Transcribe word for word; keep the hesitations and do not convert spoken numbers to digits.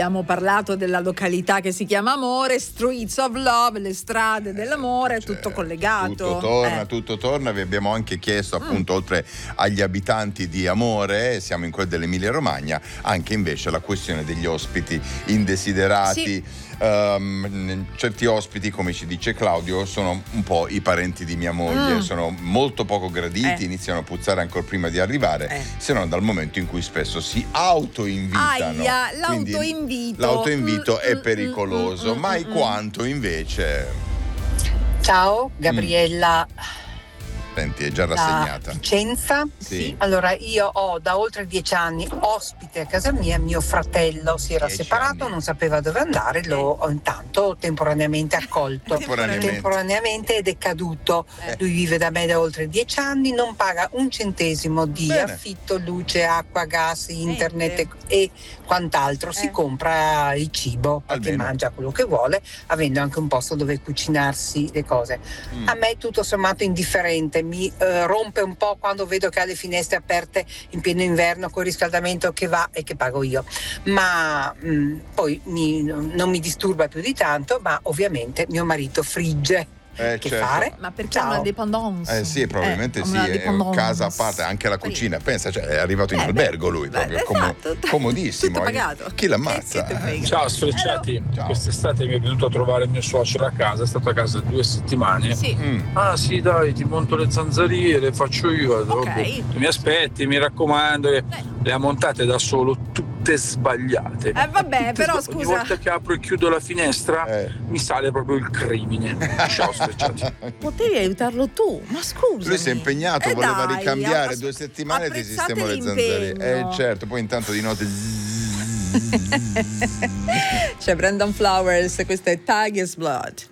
Abbiamo parlato della località che si chiama Amore, Streets of Love, le strade dell'amore, cioè, tutto collegato. Tutto torna, eh. tutto torna. Vi abbiamo anche chiesto, appunto, mm. oltre agli abitanti di Amore, siamo in quel dell'Emilia Romagna, anche invece la questione degli ospiti indesiderati. Sì. Um, certi ospiti, come ci dice Claudio, sono un po' i parenti di mia moglie, mm. sono molto poco graditi, eh. iniziano a puzzare ancora prima di arrivare, eh. se non dal momento in cui spesso si autoinvitano. Aia, l'autoinvito. L'autoinvito mm, è pericoloso, mm, mm, mai mm, quanto invece. Ciao, Gabriella. Mm. Senti, è già rassegnata. Vicenza. Sì. Allora, io ho da oltre dieci anni ospite a casa mia, mio fratello si era Dieci separato, anni. non sapeva dove andare, l'ho intanto temporaneamente accolto. Temporaneamente. Temporaneamente ed è caduto. Eh. Lui vive da me da oltre dieci anni, non paga un centesimo di Bene. affitto, luce, acqua, gas, internet Eh. e quant'altro. Eh. Si compra il cibo perché Almeno. mangia quello che vuole, avendo anche un posto dove cucinarsi le cose. Mm. A me tutto sommato indifferente, mi eh, rompe un po' quando vedo che ha le finestre aperte in pieno inverno con il riscaldamento che va e che pago io, ma mh, poi mi, non mi disturba più di tanto, ma ovviamente mio marito frigge. Eh, che certo. fare? Ma perché Ciao. ha una dépendance? Eh sì, probabilmente eh, sì, una è dépendance. casa a parte, anche la cucina. Pensa, cioè, è arrivato in Eh, albergo lui, beh, proprio beh, como- esatto. comodissimo. Tutto pagato. Chi l'ammazza? Che- che te frega. Ciao sfrecciati, Ciao. quest'estate mi è venuto a trovare mio suocero a casa, è stato a casa due settimane. Sì. Mm. Ah sì dai, ti monto le zanzariere, le faccio io. Ok. Mi aspetti, mi raccomando. Le ha montate da solo, tutte sbagliate. Eh vabbè, Tutte però sba- Ogni scusa. volta che apro e chiudo la finestra Eh. mi sale proprio il crimine. Ciao sfrecciati. Potevi aiutarlo tu, ma scusa. Lui si è impegnato, Eh voleva dai, ricambiare ass- due settimane e ti apprezzate sistemo le zanzariere. l'impegno. Eh certo, poi intanto di notte. C'è Brandon Flowers, questo è Tiger's Blood.